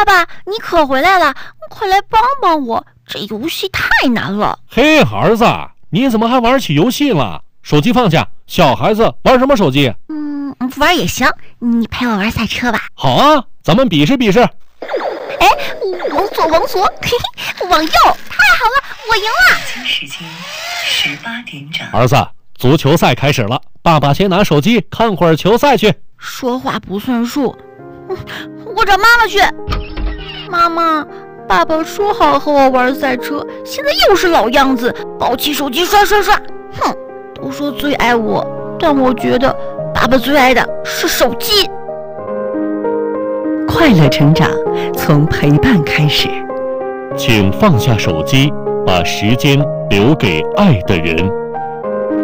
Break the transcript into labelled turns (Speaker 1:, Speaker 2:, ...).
Speaker 1: 爸爸，你可回来了，快来帮帮我，这游戏太难了。
Speaker 2: 嘿，儿子，你怎么还玩起游戏了？手机放下，小孩子玩什么手机？
Speaker 1: 不玩也行，你陪我玩赛车吧。
Speaker 2: 好啊，咱们比试比试。
Speaker 1: 哎，往左，嘿嘿，往右，太好了，我赢了。
Speaker 3: 北京时间18点整。
Speaker 2: 儿子，足球赛开始了，爸爸先拿手机看会儿球赛去。
Speaker 1: 说话不算数，我找妈妈去。妈妈，爸爸说好和我玩赛车，现在又是老样子，抱起手机刷。哼，都说最爱我，但我觉得爸爸最爱的是手机。
Speaker 3: 快乐成长，从陪伴开始。
Speaker 2: 请放下手机，把时间留给爱的人。